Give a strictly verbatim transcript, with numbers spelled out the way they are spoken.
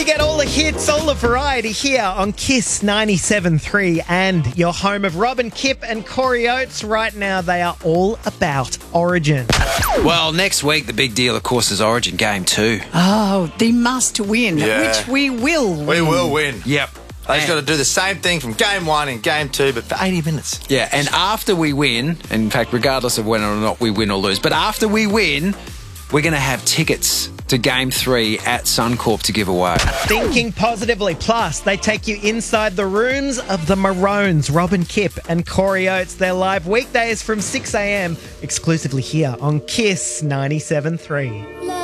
You get all the hits, all the variety here on Kiss ninety-seven point three and your home of Robin, Kip and Corey Oates. Right now, they are all about Origin. Well, next week, the big deal, of course, is Origin Game two. Oh, the must win, Yeah. which we will win. We will win. Yep. They just And- got to do the same thing from game one and game two, but for eighty minutes. Yeah, and after we win, in fact, regardless of whether or not we win or lose, but after we win, we're going to have tickets to Game three at Suncorp to give away. Thinking positively. Plus, they take you inside the rooms of the Maroons. Robin, Kip and Corey Oates. They're live weekdays from six a.m. exclusively here on Kiss ninety-seven point three.